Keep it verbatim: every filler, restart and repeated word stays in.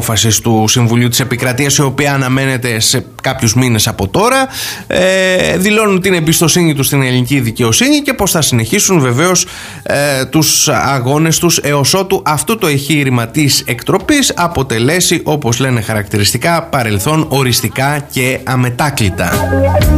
απόφασης του Συμβουλίου της Επικρατείας, η οποία αναμένεται σε κάποιους μήνες από τώρα. Ε, δηλώνουν την εμπιστοσύνη τους στην ελληνική δικαιοσύνη και πως θα συνεχίσουν βεβαίως ε, τους αγώνες τους έως ότου αυτό το εγχείρημα της εκτροπής αποτελέσει, όπως λένε χαρακτηριστικά, παρελθόν οριστικά και αμετάκλητα.